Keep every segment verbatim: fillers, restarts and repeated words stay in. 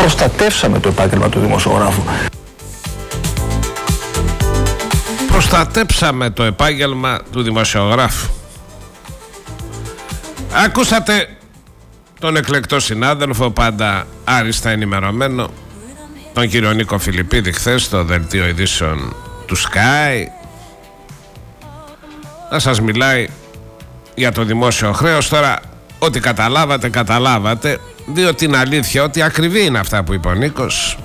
προστατεύσαμε το επάγγελμα του δημοσιογράφου. Προστατέψαμε το επάγγελμα του δημοσιογράφου. Ακούσατε τον εκλεκτό συνάδελφο, πάντα άριστα ενημερωμένο, τον κύριο Νίκο Φιλιππίδη, χθες στο δελτίο ειδήσεων του Sky, να σας μιλάει για το δημόσιο χρέος. Τώρα, ό,τι καταλάβατε, καταλάβατε, διότι είναι αλήθεια ότι ακριβή είναι αυτά που είπε ο Νίκος.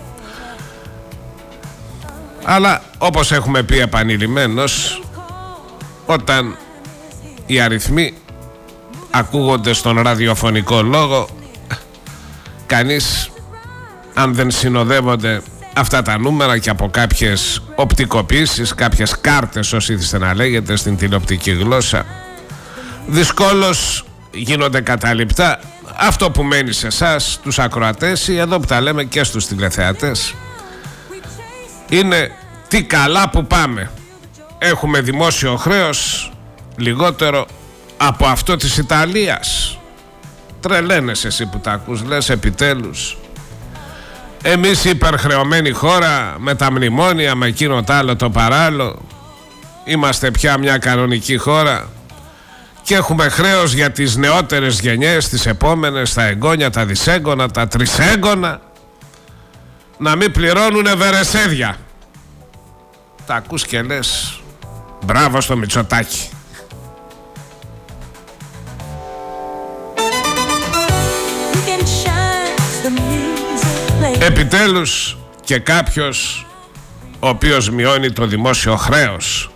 Αλλά όπως έχουμε πει επανειλημμένως, όταν οι αριθμοί ακούγονται στον ραδιοφωνικό λόγο, κανείς, αν δεν συνοδεύονται αυτά τα νούμερα και από κάποιες οπτικοποιήσεις, κάποιες κάρτες, όσοι ήθιστε να λέγεται στην τηλεοπτική γλώσσα, δυσκόλως γίνονται καταληπτά. Αυτό που μένει σε εσάς, τους ακροατές, ή εδώ που τα λέμε και στους τηλεθεατές, είναι τι καλά που πάμε. Έχουμε δημόσιο χρέος λιγότερο από αυτό της Ιταλίας. Τρελαίνεσαι εσύ που τα ακούς, λες επιτέλους. Εμείς υπερχρεωμένη χώρα, με τα μνημόνια, με εκείνο τ' άλλο το παράλληλο, είμαστε πια μια κανονική χώρα και έχουμε χρέος για τις νεότερες γενιές, τις επόμενες, τα εγγόνια, τα δυσέγγωνα, τα τρισέγγωνα, να μην πληρώνουν βερεσέδια. Τα ακούς και λες μπράβο στο Μητσοτάκη. Επιτέλους και κάποιος ο οποίος μειώνει το δημόσιο χρέος.